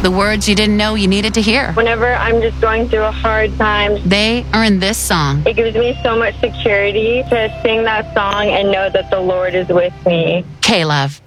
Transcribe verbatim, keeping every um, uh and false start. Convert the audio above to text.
The words you didn't know you needed to hear. Whenever I'm just going through a hard time, they are in this song. It gives me so much security to sing that song and know that the Lord is with me. K-Love.